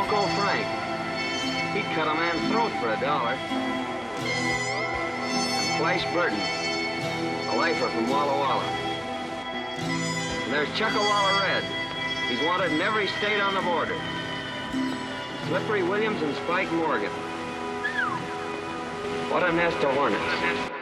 Loco Frank. He'd cut a man's throat for $1. And Flash Burton, a lifer from Walla Walla. And there's Chuckawalla Red. He's wanted in every state on the border. Slippery Williams and Spike Morgan. What a nest of hornets.